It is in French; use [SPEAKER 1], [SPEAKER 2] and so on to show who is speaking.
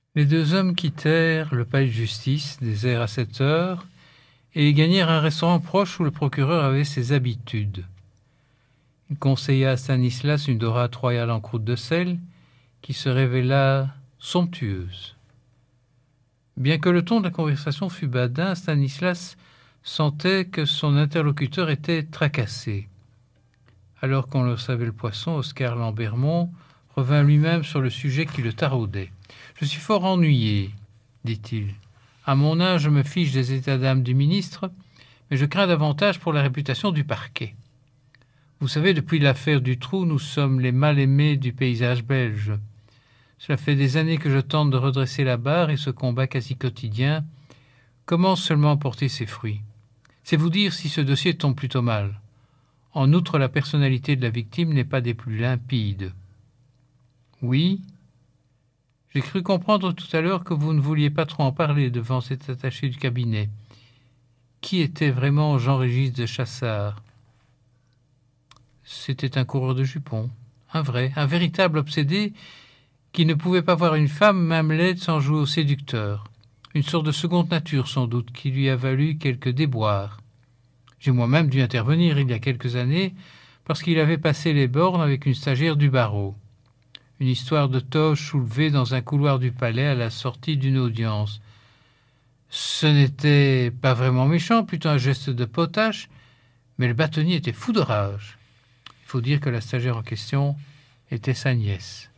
[SPEAKER 1] Les deux hommes quittèrent le palais de justice des airs à 7 heures et gagnèrent un restaurant proche où le procureur avait ses habitudes. Il conseilla à Stanislas une dorade royale en croûte de sel qui se révéla somptueuse. Bien que le ton de la conversation fût badin, Stanislas sentait que son interlocuteur était tracassé. Alors qu'on leur servait le poisson, Oscar Lambermont revint lui-même sur le sujet qui le taraudait. « Je suis fort ennuyé, dit-il. À mon âge, je me fiche des états d'âme du ministre, mais je crains davantage pour la réputation du parquet. Vous savez, depuis l'affaire Dutroux, nous sommes les mal-aimés du paysage belge. Cela fait des années que je tente de redresser la barre et ce combat quasi quotidien commence seulement à porter ses fruits. C'est vous dire si ce dossier tombe plutôt mal. En outre, la personnalité de la victime n'est pas des plus limpides. » « Oui. J'ai cru comprendre tout à l'heure que vous ne vouliez pas trop en parler devant cet attaché du cabinet. Qui était vraiment Jean-Régis de Chassard ? » C'était un coureur de jupons, un véritable obsédé qui ne pouvait pas voir une femme, même laide, sans jouer au séducteur. Une sorte de seconde nature, sans doute, qui lui a valu quelques déboires. J'ai moi-même dû intervenir il y a quelques années parce qu'il avait passé les bornes avec une stagiaire du barreau. Une histoire de toge soulevée dans un couloir du palais à la sortie d'une audience. Ce n'était pas vraiment méchant, plutôt un geste de potache, mais le bâtonnier était fou de rage. Il faut dire que la stagiaire en question était sa nièce.